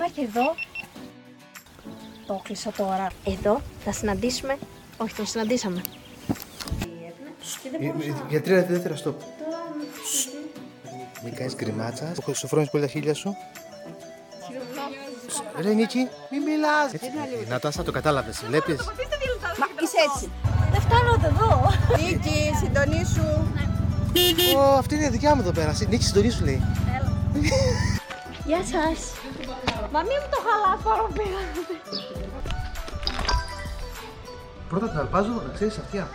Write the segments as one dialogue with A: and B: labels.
A: υπάρχει εδώ. Το κλείσα τώρα. Εδώ θα συναντήσουμε. Όχι, τον συναντήσαμε.
B: Για 3 δεύτερα stop. Μην κάνεις γκριμάτσα. Σου φρόνεις πολύ τα χείλια σου. Ρε Νίκη, μην μιλάς. Η Νατάσα το κατάλαβες, βλέπεις.
C: Μα είσαι έτσι.
A: Δεν φτάνω εδώ.
C: Νίκη, συντονίσου.
B: Αυτή είναι δικιά μου εδώ πέρα. Νίκη, συντονίσου λέει.
A: Γεια σας. Μα μην μου το χαλάς παραπέρα.
B: Πρώτα την αλπάζω, να ξέρεις αυτιά.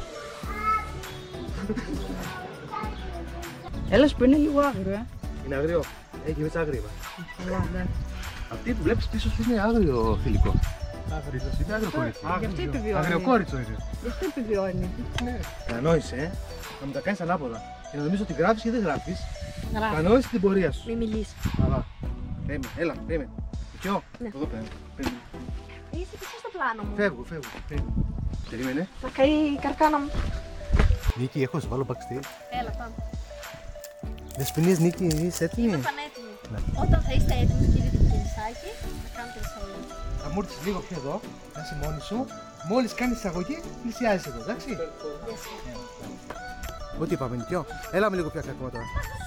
C: Έλα που είναι λίγο άγριο,
B: Είναι αγριό. Έχει μέσα άγριο. Αυτή που βλέπεις πίσω σου είναι άγριο θηλυκό. Άγριο, είναι άγριο κόριτσο.
C: Γι' αυτό επιβιώνει.
B: Αγριοκόριτσο είναι.
C: Γι' αυτό επιβιώνει.
B: Κανόησε, να μου τα κάνεις ανάποδα. Και να νομίζω ότι γράφεις και δεν γράφεις. Κανόησε την πορεία σου.
A: Μην μιλείς.
B: Καλά. Έλα, πέμε. Ποιο?
A: Ναι.
B: Εδώ πέρα.
A: Είσαι πίσω στο πλάνο μου.
B: Φεύγω. Περίμενε.
A: Να καεί η καρκάνα μου.
B: Νίκη, έχω σε βάλω backstage.
A: Έλα, πάμε.
B: Δεσποινής, Νίκη, είσαι έτοιμη?
A: Είμαι πανέτοιμη. Όταν θα είστε έτοιμοι, κύριε Τικινισάκη, να κάνετε εισαγωγή.
B: Θα μου έρθεις λίγο πιο εδώ, να είσαι μόνη σου. Μόλις κάνεις εισαγωγή, πλησιάζεις εδώ, εντάξει? Ό,τι είπαμε, Νικιό. Έλα με λίγο πιο ακόμα τώρα.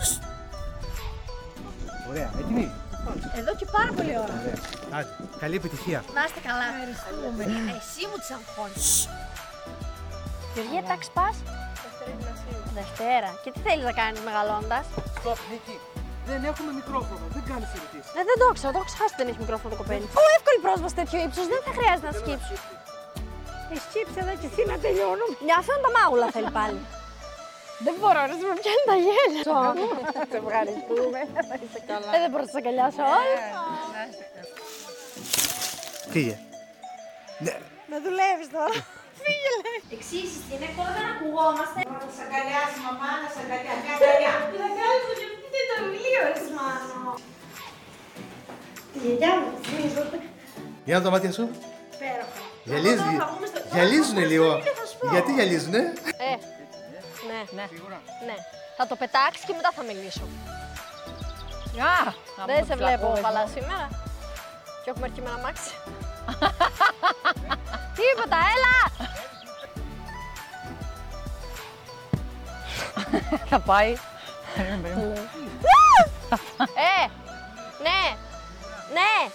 B: Ωραία, έτοιμη?
A: Εδώ και πάρα πολύ ώρα.
B: Άντε, καλή επιτυχία.
A: Να είστε καλά. Ευχαριστούμε. Εσύ μου τις αγχώνεις. Γεωργία, τάξη πας? Δευτέρα. Και τι θέλεις να κάνεις μεγαλώντας?
B: Στοπ, Νίκη. Δεν έχουμε μικρόφωνο, δεν κάνεις ερωτήσεις.
A: Δεν το ξέρω, το έχω ξεχάσει ότι δεν έχει μικρόφωνο το κοπέλι. Εύκολη πρόσβαση τέτοιο ύψος, δεν θα χρειάζεται να σκύψει.
C: Σκύψε εδώ και εσύ να τελειώνουμε.
A: Μια αφήνω τα μάγουλα θέλει πάλι. Δεν μπορώ, να με πιάνει τα γέλια.
C: Σε ευχαριστούμε. Θα είσαι καλά.
A: Δεν μπορώ να σε αγκαλιάσω όλοι.
B: Φύγε.
C: Με δουλεύεις τώρα. Φύγε λέει.
A: Εξήσεις την εύκολα δεν ακουγόμαστε.
C: Να σε αγκαλιάσει μαμά, να σε αγκαλιάσει. Μια αγκαλιά.
A: Τι θα κάνεις το γευτείτε το βιβλίο έτσι μάνο. Τη γιαγιά μου,
B: Για να τα μάτια σου.
A: υπέροχα.
B: Γυαλίζουνε λίγο. Γιατί γυαλίζουνε?
A: Ναι. Θα το πετάξεις και μετά θα μιλήσω.
C: Α,
A: Δεν σε βλέπω καλά σήμερα. Και έχουμε έρθει με ένα μάξι. Τίποτα, έλα!
C: θα πάει.
A: Ναι! Ναι!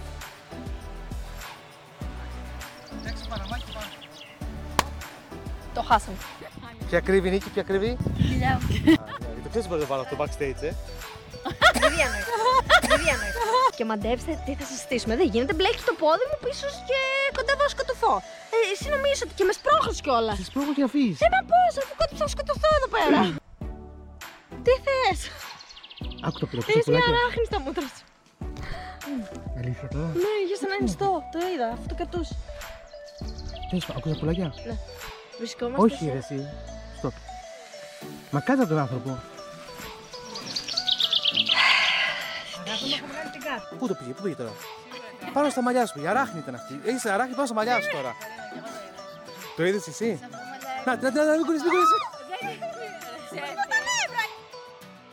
A: Το χάσαμε.
B: Ποια κρύβει, Νίκη, ποια κρύβει?
A: Κοιλιά μου.
B: Το ξέρεις μπορεί να βάλω αυτό backstage,
A: Μη διανοείς. Και μαντέψτε τι θα συζητήσουμε. Δεν γίνεται, μπλέκει το πόδι μου πίσω και κοντεύω να σκοτωθώ. Εσύ νομίζεις ότι και με σπρώχνεις κιόλας.
B: Σε σπρώχνω και να φύγεις.
A: Μα πώς, αφού θα σκοτωθώ εδώ πέρα. Τι θες?
B: Άκου το πρώτο.
A: Έχεις μια αράχνη στα μούτρα σου.
B: Αλήθεια τώρα.
A: Ναι, είχες ένα νηστό. Το είδα, αυτό το κατούσε.
B: Τέλος πάντων, ακούς τα πουλάκια?
A: Ναι. Βρισκόμαστε
B: Όχι, ρε εσύ. Στοπ. Μα κάτω τον άνθρωπο. Πού το πήγε, πού πήγε τώρα? Πάνω στα μαλλιά σου, η αράχνη ήταν αυτή. Έχεις αράχνη πάνω στα μαλλιά σου τώρα. Το είδες εσύ? Να, μην κολλήσεις, μην κολλήσεις.